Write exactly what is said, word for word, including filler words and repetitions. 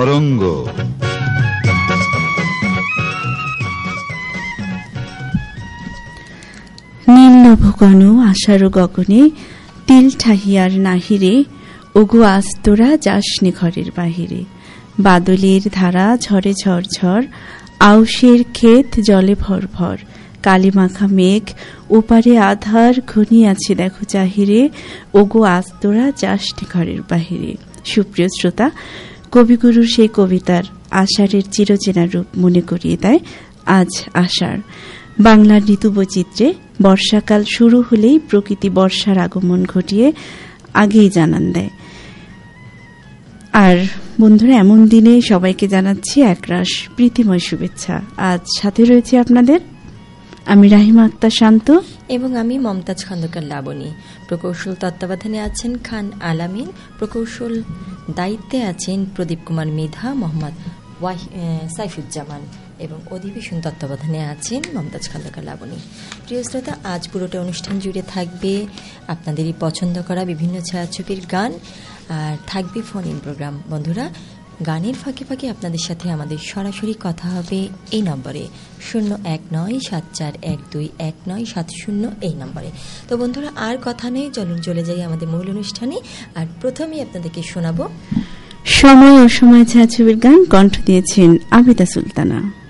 তরঙ্গ নীল নভকণ আশার গগনে তিল ঠাহিয়ার নাহিরে, ওগো আজ তোরা যাসনি ঘরের বাহিরে। বাদলের ধারা ঝরে ঝর ঝর, আউশের ক্ষেত জলে ভর ভর। কালিমাখা মেঘ ওপারে আধার ঘনিয়াছে দেখো চাহিরে, ওগো আজ তোরা যাসনি ঘরের বাহিরে। সুপ্রিয় শ্রোতা, কবিগুরুর সেই কবিতার আষাঢ়ের চিরচেনা রূপ মনে করিয়ে দেয় আজ আষাঢ়। বাংলার ঋতু বৈচিত্র্যে বর্ষাকাল শুরু হলেই প্রকৃতি বর্ষার আগমন ঘটিয়ে আগেই জানান দেয়। আর বন্ধুরা, এমন দিনে সবাইকে জানাচ্ছি একরাশ প্রীতিময় শুভেচ্ছা। আজ সাথে রয়েছে আপনাদের আমি রাহিমা আক্তার শান্ত এবং আমি মমতাজ খন্দকার লাবণী। প্রকৌশল তত্ত্বাবধানে আছেন খান আলামিন, প্রকৌশল দায়িত্বে আছেন প্রদীপ কুমার মৃধা, মোহাম্মদ সাইফুজ্জামান এবং অধিবেশন তত্ত্বাবধানে আছেন মমতাজ খন্দকার লাবণী। প্রিয় শ্রোতা, আজ পুরোটা অনুষ্ঠান জুড়ে থাকবে আপনাদেরই পছন্দ করা বিভিন্ন ছায়াছবির গান, আর থাকবে ফোন ইন প্রোগ্রাম। বন্ধুরা, গানের ফাঁকে ফাঁকে আপনাদের সাথে আমাদের সরাসরি কথা হবে এই নম্বরে শূন্য এক নয় সাত চার এক দুই এক নয় সাত শূন্য এই নম্বরে। তো বন্ধুরা, আর কথা নেই, চলুন চলে যাই আমাদের মূল অনুষ্ঠানে। আর প্রথমেই আপনাদেরকে শোনাবো সময় অসময় ছায়াছবির গান। কণ্ঠ দিয়েছেন আবিদা সুলতানা।